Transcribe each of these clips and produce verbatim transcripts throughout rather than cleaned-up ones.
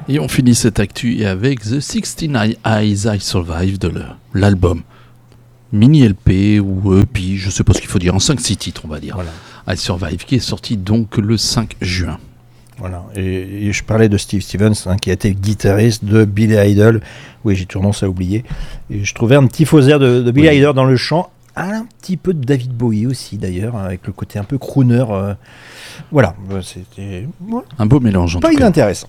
Et on finit cette actu avec The sixty-nine Eyes I Survive de l'album mini L P ou E P, je sais pas ce qu'il faut dire, en cinq six titres on va dire. Voilà. I Survive qui est sorti donc le cinq juin. Voilà, et, et je parlais de Steve Stevens hein, qui a été guitariste de Billy Idol. Oui, j'ai tendance à oublier. Et je trouvais un petit faux air de, de Billy oui. Idol dans le chant, un petit peu de David Bowie aussi d'ailleurs, avec le côté un peu crooner. Euh, voilà, c'était ouais, un beau mélange en pas tout cas. Pas inintéressant.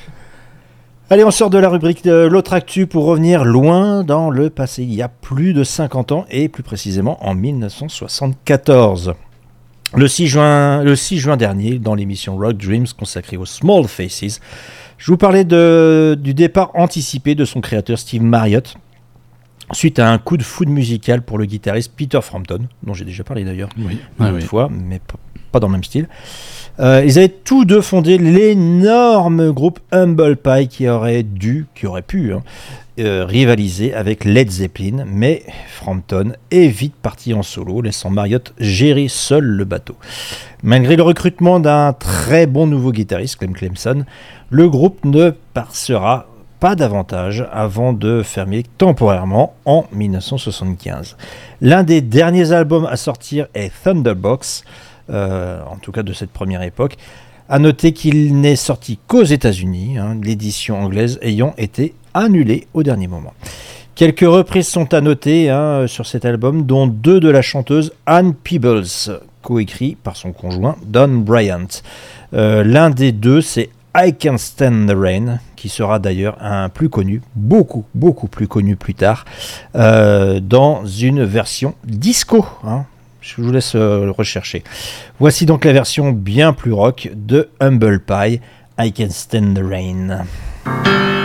Allez, on sort de la rubrique de l'autre actu pour revenir loin dans le passé, il y a plus de cinquante ans et plus précisément en dix-neuf cent soixante-quatorze. Le six juin, le six juin dernier, dans l'émission Rock Dreams consacrée aux Small Faces, je vous parlais de, du départ anticipé de son créateur Steve Marriott, suite à un coup de foudre musical pour le guitariste Peter Frampton, dont j'ai déjà parlé d'ailleurs oui. une ah, oui. fois, mais p- pas dans le même style. Euh, ils avaient tous deux fondé l'énorme groupe Humble Pie qui aurait dû, qui aurait pu hein, euh, rivaliser avec Led Zeppelin, mais Frampton est vite parti en solo, laissant Marriott gérer seul le bateau. Malgré le recrutement d'un très bon nouveau guitariste, Clem Clemson, le groupe ne passera pas davantage avant de fermer temporairement en dix-neuf cent soixante-quinze. L'un des derniers albums à sortir est Thunderbox, euh, en tout cas de cette première époque. À noter qu'il n'est sorti qu'aux États-Unis, hein, l'édition anglaise ayant été annulée au dernier moment. Quelques reprises sont à noter hein, sur cet album, dont deux de la chanteuse Ann Peebles, coécrit par son conjoint Don Bryant. Euh, l'un des deux, c'est I Can't Stand the Rain, qui sera d'ailleurs un plus connu, beaucoup, beaucoup plus connu plus tard, euh, dans une version disco. Hein. Je vous laisse euh, le rechercher. Voici donc la version bien plus rock de Humble Pie, I Can't Stand the Rain.